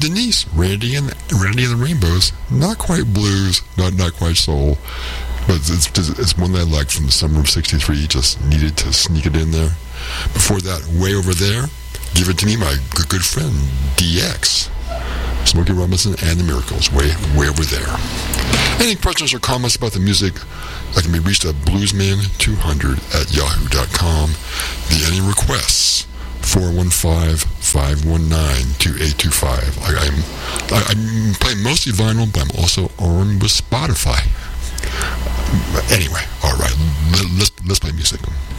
Denise, Randy and the Rainbows. Not quite blues, not quite soul, but it's one that I liked from the summer of '63. Just needed to sneak it in there. Before that, Way Over There, Give It to Me, my good friend DX, Smokey Robinson and the Miracles, Way Over There. Any questions or comments about the music that can be reached at bluesman200@yahoo.com. Any requests? 415-519-2825. I'm playing mostly vinyl, but I'm also on with Spotify. Anyway, all right, let's play music.